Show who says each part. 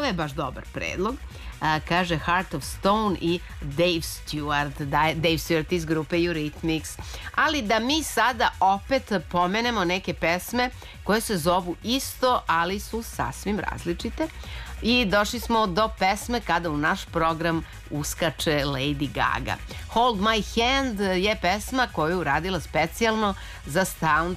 Speaker 1: je baš dobar predlog. Kaže Heart of Stone i Dave Stewart. Dave Stewart iz grupe Eurythmics. Ali da mi sada opet pomenemo neke pesme koje se zovu isto, ali su sasvim različite. I došli smo do pesme kada u naš program uskače Lady Gaga. Hold My Hand je pesma koju je uradila specijalno za